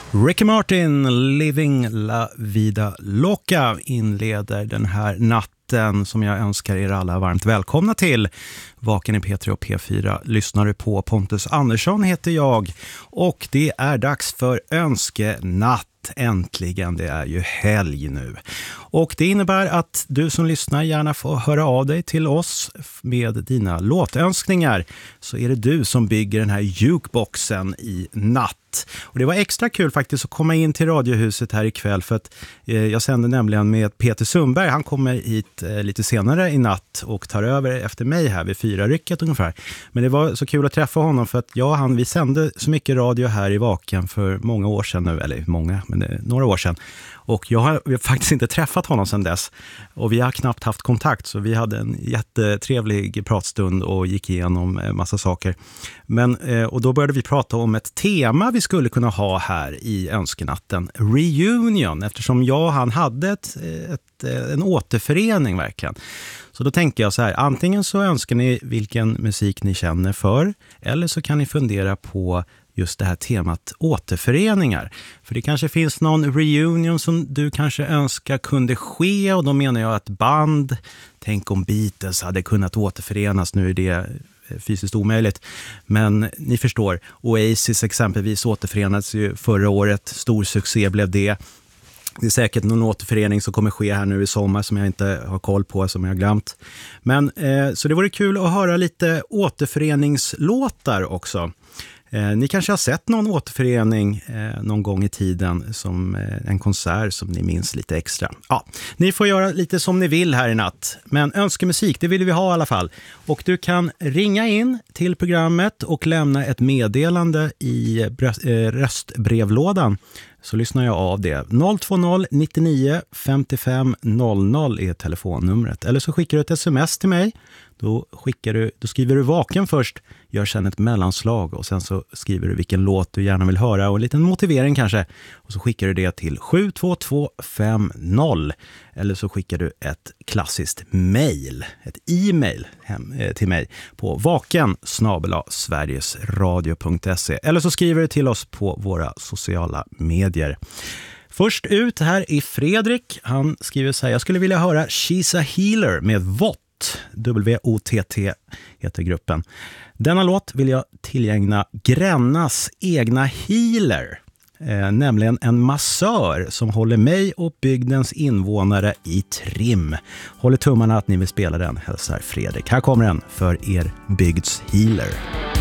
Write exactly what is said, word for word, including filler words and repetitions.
Ricky Martin, Living La Vida Loca, inleder den här natten som jag önskar er alla varmt välkomna till. Vaken i P tre och P fyra lyssnar du på. Pontus Andersson heter jag och det är dags för önskenatt. Äntligen, det är ju helg nu. Och det innebär att du som lyssnar gärna får höra av dig till oss med dina låtönskningar. Så är det du som bygger den här jukeboxen i natt. Och det var extra kul faktiskt att komma in till Radiohuset här ikväll för att eh, jag sände nämligen med Peter Sundberg. Han kommer hit eh, lite senare i natt och tar över efter mig här vid fyra rycket ungefär. Men det var så kul att träffa honom för att jag och han, vi sände så mycket radio här i Vaken för många år sedan nu, eller många, men det, några år sedan. Och jag har, vi har faktiskt inte träffat honom sedan dess. Och vi har knappt haft kontakt, så vi hade en jättetrevlig pratstund och gick igenom en massa saker. Men, och då började vi prata om ett tema vi skulle kunna ha här i önskenatten. Reunion, eftersom jag och han hade ett, ett, en återförening verkligen. Så då tänker jag så här, antingen så önskar ni vilken musik ni känner för, eller så kan ni fundera på just det här temat återföreningar. För det kanske finns någon reunion som du kanske önskar kunde ske, och då menar jag att band, tänk om Beatles hade kunnat återförenas, nu är det fysiskt omöjligt. Men ni förstår, Oasis exempelvis återförenades ju förra året, stor succé blev det. Det är säkert någon återförening som kommer ske här nu i sommar som jag inte har koll på, som jag har glömt. Men, eh, så det vore kul att höra lite återföreningslåtar också. Eh, ni kanske har sett någon återförening eh, någon gång i tiden som eh, en konsert som ni minns lite extra. Ja, ni får göra lite som ni vill här i natt. Men önskemusik, det vill vi ha i alla fall. Och du kan ringa in till programmet och lämna ett meddelande i bröst, eh, röstbrevlådan. Så lyssnar jag av det. noll två noll nittionio femtiofem noll noll är telefonnumret. Eller så skickar du ett sms till mig. Då, skickar du, då skriver du vaken först, gör sen ett mellanslag och sen så skriver du vilken låt du gärna vill höra och en liten motivering kanske. Och så skickar du det till sju två två fem noll. Eller så skickar du ett klassiskt mejl, ett e-mail hem, eh, till mig på vaken snabel-a sverigesradio punkt se. Eller så skriver du till oss på våra sociala medier. Först ut här är Fredrik. Han skriver så här: jag skulle vilja höra She's a Healer med V O T. W O T T heter gruppen. Denna låt vill jag tillgängna Grännas egna healer. Eh, nämligen en massör som håller mig och bygdens invånare i trim. Håller tummarna att ni vill spela den, hälsar Fredrik. Här kommer den för er bygds healer.